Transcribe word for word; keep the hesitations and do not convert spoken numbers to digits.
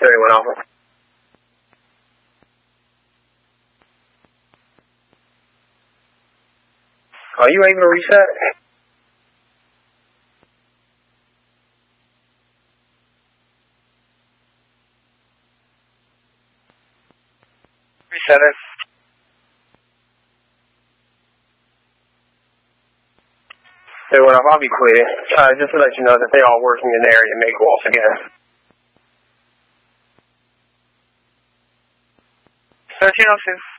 thirty-one Alpha. Are you able to reset? Reset it. thirty-one Alpha, I'll be clear. Uh, just to let you know that they are working in the area and may go off again. thirteen oh two.